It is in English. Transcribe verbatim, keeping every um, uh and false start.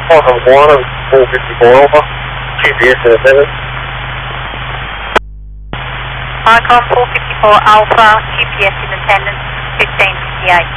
Welcome one and four fifty-four Alpha, G P S in attendance. Icon four fifty-four Alpha, G P S in attendance, fifteen fifty-eight.